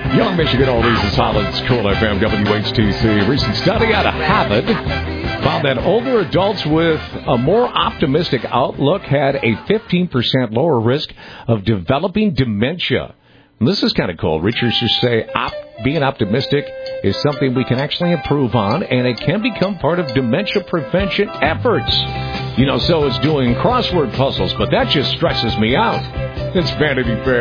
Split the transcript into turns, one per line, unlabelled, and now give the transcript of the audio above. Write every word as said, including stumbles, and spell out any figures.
Young Michigan Oldies and Solids, Cool F M, W H T C. A recent study out of Harvard found that older adults with a more optimistic outlook had a fifteen percent lower risk of developing dementia. And this is kind of cool. Researchers say op- being optimistic is something we can actually improve on, and it can become part of dementia prevention efforts. You know, so is doing crossword puzzles, but that just stresses me out. It's Vanity Fair.